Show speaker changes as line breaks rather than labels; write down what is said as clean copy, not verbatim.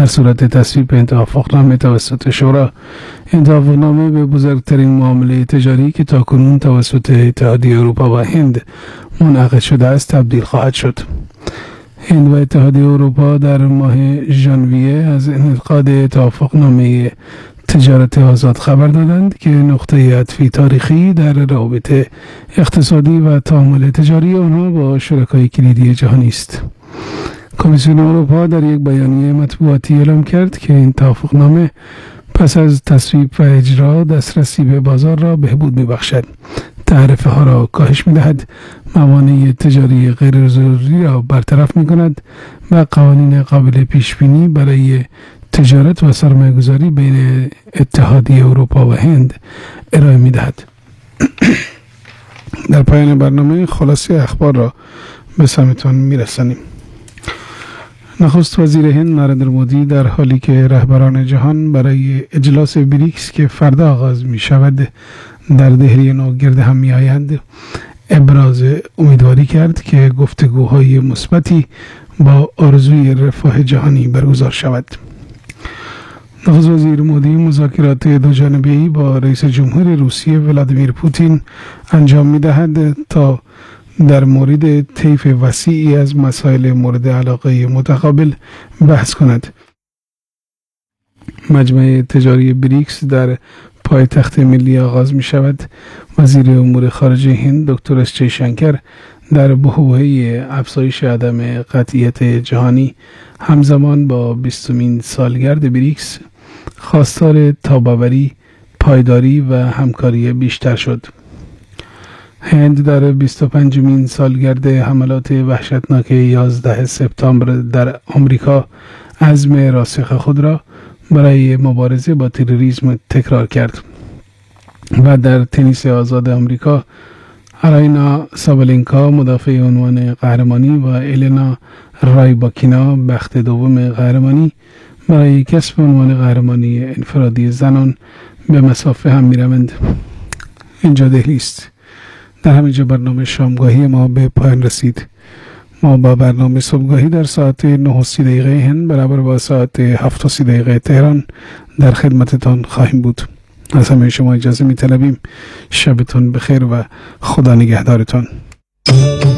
در صورت تصویب این توافقنامه توسط شورا، این توافقنامه به بزرگترین معامله تجاری که تاکنون توسط اتحادیه اروپا و هند منعقد شده است تبدیل خواهد شد. هند و اتحادیه اروپا در ماه ژانویه از انعقاد توافقنامه تجارت آزاد خبر دادند که نقطه عطفی تاریخی در روابط اقتصادی و تعامل تجاری آنها با شرکای کلیدی جهانی است. کمیسیون اروپا در یک بیانیه مطبوعاتی اعلام کرد که این توافقنامه پس از تصویب و اجرا دسترسی به بازار را بهبود می‌بخشد، تعرفه ها را کاهش می‌دهد، موانع تجاری غیر ضروری را برطرف می‌کند و قوانین قابل پیش‌بینی برای تجارت و سرمایه‌گذاری بین اتحادیه اروپا و هند ارائه می‌دهد. در پایان برنامه خلاصه اخبار را به سمتان می‌رسانیم. نخست وزیر هند نریندر مودی در حالی که رهبران جهان برای اجلاس بریکس که فردا آغاز می شود در دهلی نو گرد هم می آیند، ابراز امیدواری کرد که گفتگوهای مثبتی با آرزوی رفاه جهانی برگزار شود. نخست وزیر مودی مذاکرات دوجانبه‌ای با رئیس جمهور روسیه ولادیمیر پوتین انجام می دهد تا در مورد طیف وسیعی از مسائل مورد علاقه متقابل بحث کند. مجمع تجاری بریکس در پایتخت ملی آغاز می شود. وزیر امور خارجه هند دکتر اس جیشنکر در بحبوحه افزایش عدم قطعیت جهانی همزمان با 20مین سالگرد بریکس خواستار تاباوری، پایداری و همکاری بیشتر شد. هند در 25مین سالگرد حملات وحشتناک 11 سپتامبر در آمریکا عزم راسخ خود را برای مبارزه با تروریسم تکرار کرد و در تنیس آزاد آمریکا ارینا سابالینکا مدافع عنوان قهرمانی و الینا رایباکینا بخت دوم قهرمانی برای کسب عنوان قهرمانی انفرادی زنان به مصاف هم می‌روند. اینجا دهلی است. در همینجا برنامه شامگاهی ما به پایان رسید. ما با برنامه صبحگاهی در ساعت 9:30 هند برابر با ساعت 7:30 تهران در خدمتتان خواهیم بود. از همه شما اجازه می طلبیم. شبتون بخیر و خدا نگهدارتان.